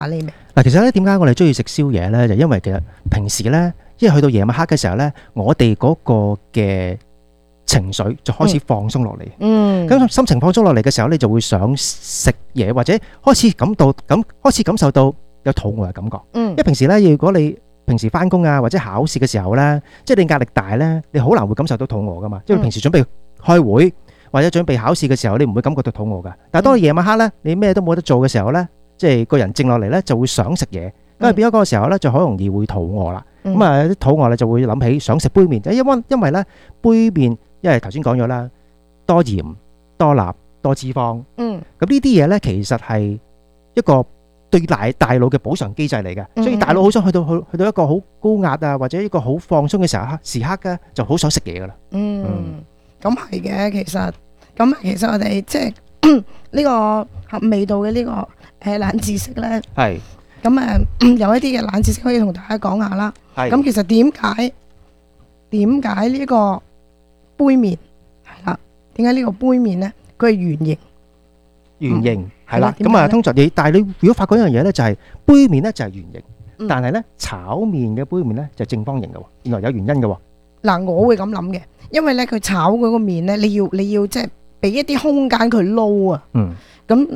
喱味。 嗱，其實咧點解我哋中意食宵夜咧？就因為其實平時咧，因為去到夜晚黑嘅時候咧，我哋嗰個嘅情緒就開始放鬆落嚟。咁心情放鬆落嚟嘅時候，你就會想食嘢，或者開始感受到有肚餓嘅感覺。因為平時咧，如果你平時翻工啊或者考試嘅時候咧，即係你壓力大咧，你好難會感受到肚餓噶嘛。因為平時準備開會或者準備考試嘅時候，你唔會感覺到肚餓噶。但係當你夜晚黑咧，你咩都冇得做嘅時候咧，即係個人靜落嚟咧，就會想食嘢。咁啊變咗嗰個時候咧，就好容易會肚餓啦。咁啊啲肚餓咧就會諗起想食杯麵。因為咧杯麵，因為頭先講咗啦，多鹽、多鈉、多脂肪。咁呢啲嘢咧，其實係一個對大腦嘅補償機制嚟嘅。所以大腦好想去到一個好高壓啊，或者一個好放鬆嘅時刻咧，就好想食嘢噶啦。 咁係嘅，其實我哋即係呢個合味道嘅呢個冷知識咧， 係咁有一啲嘅冷知識可以同大家講下啦。咁其實點解呢個杯麵係啦？點解呢個杯麵咧？佢係圓形係啦。咁啊，通常但係你如果發覺一樣嘢咧，就係杯麵咧就係圓形，但係咧炒麵嘅杯麵咧就正方形嘅喎。原來有原因嘅喎。嗱，我會咁諗嘅，因為咧佢炒嗰個麵咧，你要即係俾一啲空間佢撈啊。咁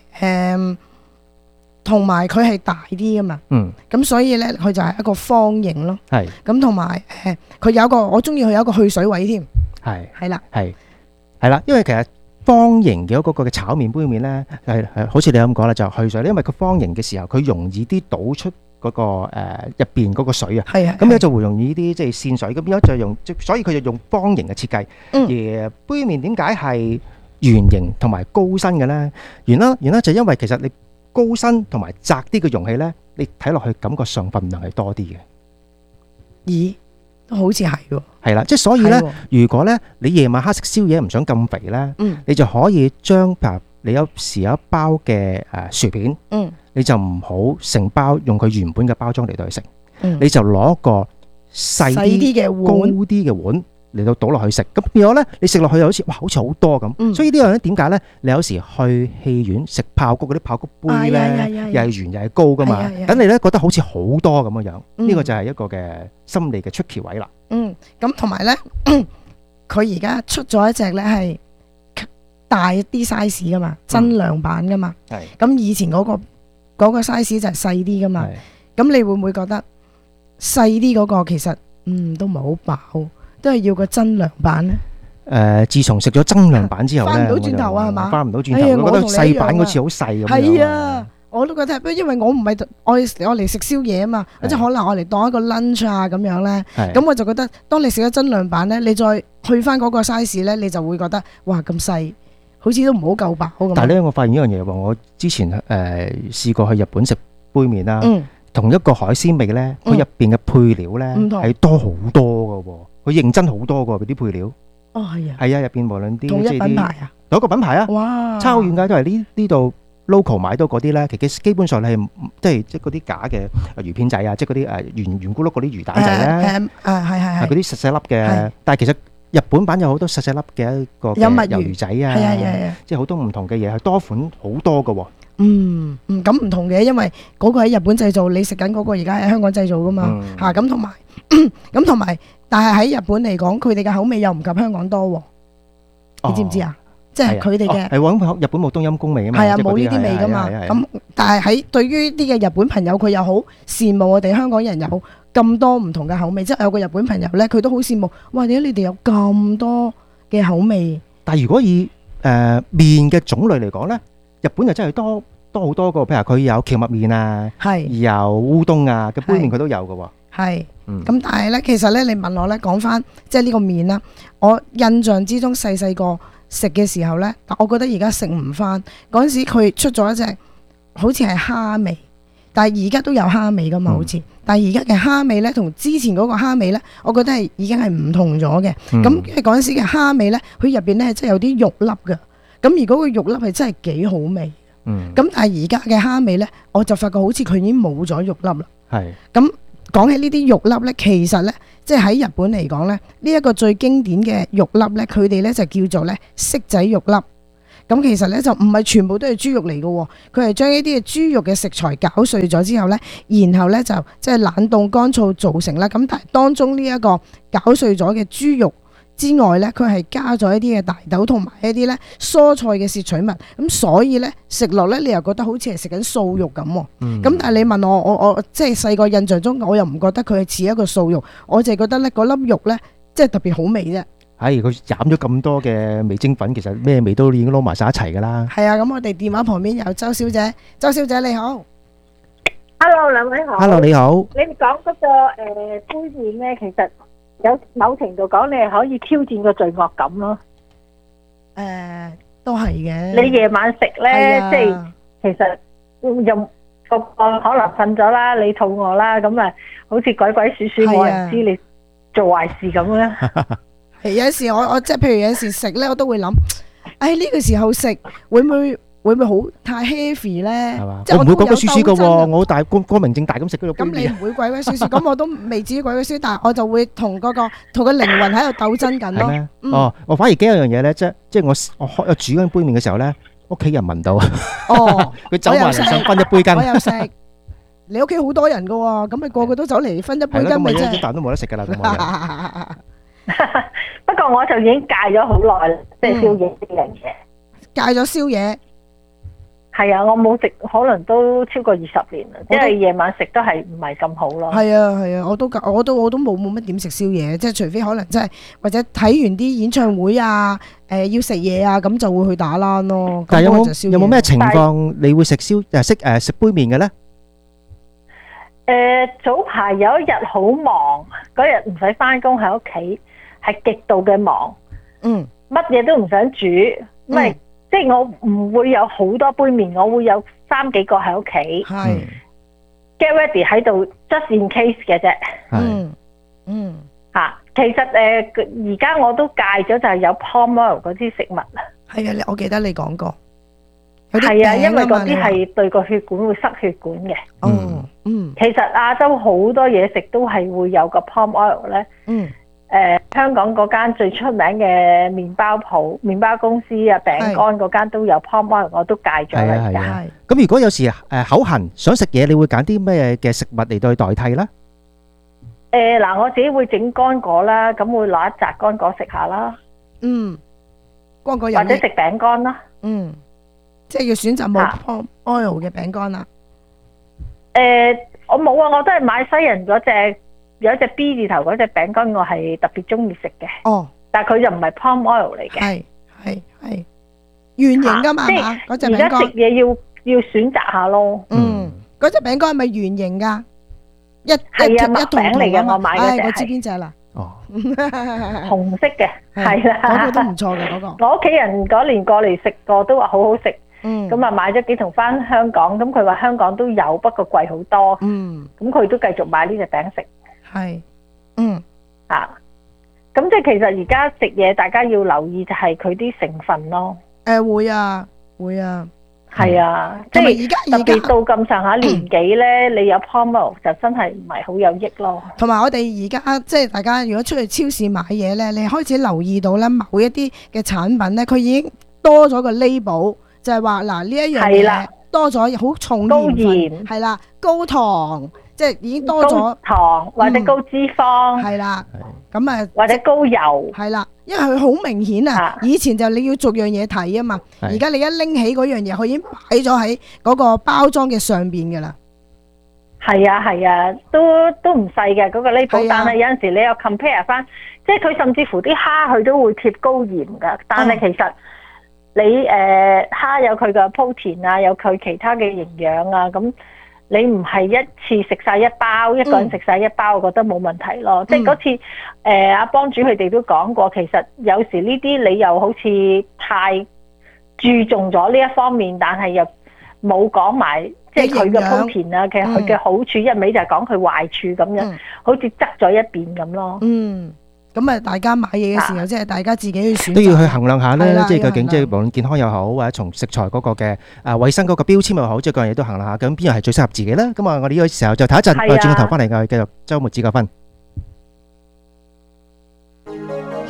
同埋佢係大啲啊嘛。咁所以咧佢就係一個方形咯。咁同埋佢有一個，我中意佢有一個去水位添。係啦，因為其實方形嘅嗰個嘅炒麵杯麵咧，係好似你咁講啦，就去水，因為佢方形嘅時候，佢容易啲倒出嗰個入邊嗰個水啊。咁咧就會容易啲即係線水，咁變咗就用，所以佢就用方形嘅設計。而杯麵點解係圓形同埋高身嘅咧？原來就因為其實你高身同埋窄啲嘅容器咧，你睇落去感覺上份量係多啲嘅。咦？好似係喎，係啦，即係所以咧，如果咧你夜晚黑食宵夜唔想咁肥咧，你就可以將譬如你有時有一包嘅薯片，你就唔好成包用佢原本嘅包裝嚟到去食，你就攞個細啲嘅碗、高啲嘅碗嚟到倒落去食，咁變咗咧你食落去又好似好多咁，所以呢樣咧點解咧？你有時去戲院食爆谷嗰啲爆谷杯咧，又係圓又係高噶嘛，等你咧覺得好似好多咁樣樣，呢個就係一個嘅心理嘅出奇位啦。咁同埋咧，佢而家出咗一隻咧係大啲 size 噶嘛，增量版噶嘛。咁以前嗰個 size 就係細啲噶嘛。咁你會唔會覺得細啲嗰個其實都唔係好飽？都係要個增量版咧。自從食咗增量版之後咧，翻唔到轉頭啊，係嘛？翻唔到轉頭，我覺得細版好似好細咁樣。係啊，我都覺得，因為我唔係我嚟食宵夜啊嘛，即係可能我嚟當一個 lunch 啊咁樣咧。咁我就覺得，當你食咗增量版咧，你再去翻嗰個 size 咧，你就會覺得哇咁細，好似都唔好夠飽咁。但係咧，我發現一樣嘢喎，我之前試過去日本食杯麵啦，同一個海鮮味咧，佢入邊嘅配料咧係多好多㗎喎。佢認真好多㗎，嗰啲配料。係啊，入邊無論啲同一品牌啊，同一個品牌啊，哇，差好遠㗎，都係呢度 local 買到嗰啲咧，其實基本上你係即係嗰啲假嘅魚片仔啊，即係嗰啲圓咕碌嗰啲魚蛋仔咧，係嗰啲細細粒嘅。但係其實日本版有好多細細粒嘅一個魷魚仔啊，即係好多唔同嘅嘢，係多款好多㗎喎。咁唔同嘅，因為嗰個喺日本製造，你食緊嗰個而家喺香港製造㗎嘛。咁同埋。但係喺日本嚟講，佢哋嘅口味又唔及香港多喎，你知唔知啊？即係佢哋嘅係喎，日本冇冬陰功味啊嘛，係啊，冇呢啲味噶嘛。咁但係喺對於啲嘅日本朋友，佢又好羨慕我哋香港人有咁多唔同嘅口味。即係有個日本朋友咧，佢都好羨慕，哇！點解你哋有咁多嘅口味？但係如果以麵嘅種類嚟講咧，日本就真係多好多個，譬如佢有蕎麥麵啊，有烏冬啊嘅杯麵，佢都有㗎喎。咁但係咧，其實咧，你問我咧，講翻即係呢個麵啦，我印象之中細個食嘅時候咧，但我覺得而家食唔翻。嗰陣時佢出咗一隻好似係蝦味，但係而家都有蝦味噶嘛，好似。但係而家嘅蝦味咧，同之前嗰個蝦味咧，我覺得係已經係唔同咗嘅。咁因為嗰陣時嘅蝦味咧，佢入邊咧真係有啲肉粒噶。咁而嗰個肉粒係真係幾好味。咁但係而家嘅蝦味咧，我就發覺好似佢已經冇咗肉粒啦。咁講起呢啲肉粒咧，其實咧，即係喺日本嚟講咧，呢一個最經典嘅肉粒咧，佢哋咧就叫做咧骰仔肉粒。 咁其實咧就唔係全部都係豬肉嚟嘅，佢係將一啲嘅豬肉嘅食材攪碎咗之後咧，然後咧就即係冷凍乾燥做成啦。咁但係當中呢一個攪碎咗嘅豬肉之外咧，佢係加咗一啲嘅大豆同埋一啲咧蔬菜嘅攝取物，咁所以咧食落咧你又覺得好似係食緊素肉咁。咁但係你問我即係細個印象中，我又唔覺得佢係似一個素肉，我就係覺得咧嗰粒肉咧即係特別好味啫。 係佢斬咗咁多嘅味精粉，其實咩味都已經撈埋晒一齊噶啦。 係啊，咁我哋電話旁邊有周小姐，周小姐你好。 Hello， 兩位好。 Hello， 你好。 你哋講嗰個杯麵咧，其實有某程度講，你係可以挑戰個罪惡感咯。 都係嘅。 你夜晚食咧，即係其實又個可能瞓咗啦，你肚餓啦，咁啊，好似鬼鬼祟祟，冇人知你做壞事咁啦。 有時我即係譬如有時食咧，我都會諗，呢個時候食會唔會好太 heavy 咧？係嘛？ 我唔會鬼鬼祟祟噶喎，我大光明正大咁食嗰個杯麵。咁你唔會鬼鬼祟祟，咁我都未至於鬼鬼祟祟，但係我就會同個靈魂喺度鬥爭緊咯。 係咩？哦，我反而驚一樣嘢咧，即係我煮緊杯麵嘅時候咧，屋企人聞到。哦，佢走埋嚟想分一杯羹。 我又食。你屋企好多人噶喎，咁咪個個都走嚟分一杯羹咪啫？ 一啖都冇得食噶啦。 不過我就已經戒咗好耐啦，即係宵夜呢樣嘢。 戒咗宵夜， 係啊，我冇食，可能都超過20年啦。因為夜晚食都係唔係咁好咯。 係啊，我都冇乜點食宵夜，即係除非可能真係或者睇完啲演唱會啊，要食嘢啊，咁就會去打冷咯。 但係有冇咩情況你會食杯麵嘅咧？ 早排有一日好忙，嗰日唔使翻工喺屋企，係極度嘅忙。乜嘢都唔想煮，因為即係我唔會有好多杯麵，我會有3幾個喺屋企。係 get ready 喺度 just in case 嘅啫。其實而家我都戒咗，就係有 palm oil 嗰啲食物。 係啊，我記得你講過。 係啊，因為嗰啲係對個血管會塞血管嘅。其實亞洲好多嘢食都係會有個 palm oil 咧。香港嗰間最出名嘅麵包鋪、麵包公司啊、餅乾嗰間都有 palm oil，我都戒咗啦。而家咁如果有時口痕想食嘢，你會揀啲咩嘅食物嚟到去代替咧？ 嗱，我自己會整乾果啦，咁會攞一紮乾果食下啦。 乾果或者食餅乾啦。 即係要選擇冇 palm oil 嘅餅乾啦。 我冇啊，我都係買西人嗰隻有一隻 B 字頭嗰隻餅乾，我係特別中意食嘅。但係佢就唔係 palm oil 嚟嘅。係圓形噶嘛？嗰隻餅乾。而家食嘢要選擇下咯。 嗰隻餅乾係咪圓形噶？一麥餅嚟嘅，我買嗰隻。 我知邊隻啦。 紅色嘅，係啦。 嗰個都唔錯嘅嗰個。 我屋企人嗰年過嚟食過，都話好好食。咁啊買咗幾桶翻香港，咁佢話香港都有，不過貴好多。咁佢都繼續買呢隻餅食。係，咁即係其實而家食嘢，大家要留意就係佢啲成分咯。 會啊， 係啊，即係特別到咁上下年紀咧，你有 palm oil 就真係唔係好有益咯。 同埋我哋而家即係大家如果出去超市買嘢咧，你開始留意到咧，某一啲嘅產品咧，佢已經多咗個 label。就係話嗱，呢一樣嘢多咗好重鹽，係啦，高糖，即係已經多咗高糖或者高脂肪， 係啦，咁啊或者高油， 係啦，因為佢好明顯啊。以前就你要逐樣嘢睇啊嘛，而家你一拎起嗰樣嘢，佢已經擺咗喺嗰個包裝嘅上邊噶啦。係啊，都唔細嘅嗰個 label，但係有陣時你又 compare 翻，即係佢甚至乎啲蝦佢都會貼高鹽噶，但係其實。你蝦有佢嘅 protein 啊，有佢其他嘅營養啊，咁你唔係一次食晒一包，一個人食晒一包，我覺得冇問題咯。即係嗰次阿幫主佢哋都講過，其實有時呢啲你又好似太注重咗呢一方面，但係又冇講埋即係佢嘅 protein 啊，其實佢嘅好處一味就係講佢壞處咁樣，好似側咗一邊咁咯。 咁啊，大家買嘢嘅時候，即係大家自己去選擇， 都要去衡量下咧。即係究竟即係無論健康又好，或者從食材嗰個嘅衞生嗰個標籤又好，即係各樣嘢都衡量下。咁邊樣係最適合自己咧？咁啊，我哋呢個時候就睇一陣，我哋轉個頭翻嚟，我哋繼續週末指教分。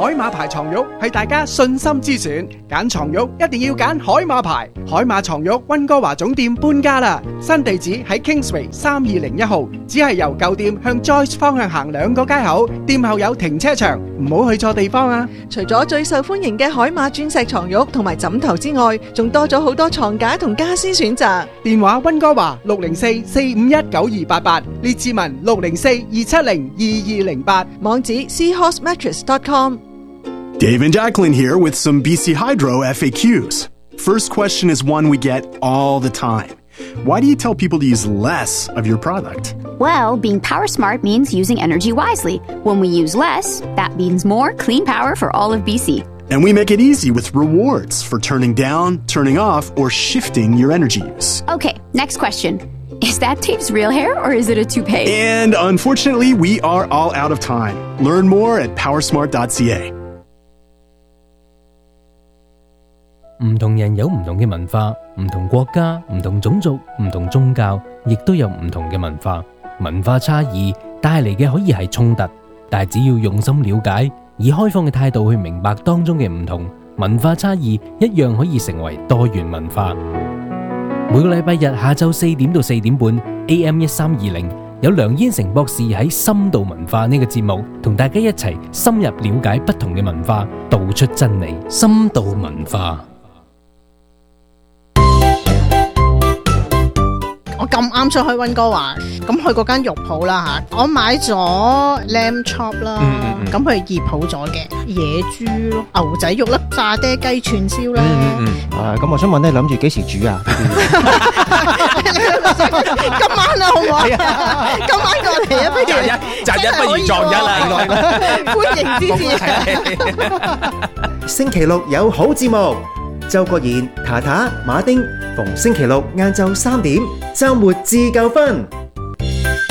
海馬牌床褥係大家信心之選，揀床褥一定要揀海馬牌。海馬床褥溫哥華總店搬家啦，新地址喺 Kingsway 3201號，只係由舊店向 Joyce 方向行2個街口，店後有停車場，唔好去錯地方啊！ 除咗最受歡迎嘅海馬鑽石床褥同埋枕頭之外，仲多咗好多床架同家私選擇。 電話溫哥華604-451-9288，列治文604-270-2208， 網址 seahorsemattress.com。 Dave and Jacqueline here with some BC Hydro FAQs. First question is one we get all the time. Why do you tell people to use less of your product? Well, being power smart means using energy wisely. When we use less, that means more clean power for all of BC. And we make it easy with rewards for turning down, turning off, or shifting your energy use. Okay, next question. Is that Dave's real hair or is it a toupee? And unfortunately, we are all out of time. Learn more at powersmart.ca. 唔同人有唔同嘅文化，唔同國家、唔同種族、唔同宗教，亦都有唔同嘅文化。文化差異帶嚟嘅可以係衝突，但係只要用心了解，以開放嘅態度去明白當中嘅唔同，文化差異一樣可以成為多元文化。每個禮拜日下晝4點到4點半 AM1320，有梁燕成博士喺深度文化呢個節目，同大家一齊深入了解不同嘅文化，道出真理。深度文化。 我咁啱想去溫哥華，咁去嗰間肉鋪啦嚇，我買咗 lamb chop 啦，咁佢醃好咗嘅野豬咯、牛仔肉啦、炸爹雞串燒啦。 咁我想問咧，諗住幾時煮啊？ 今晚啊，好唔好？今晚過嚟啊，不如擇日不如撞日啦， 歡迎支持。 星期六有好節目，周國賢、塔塔、馬丁，逢星期六晏晝3點，週末自夠分。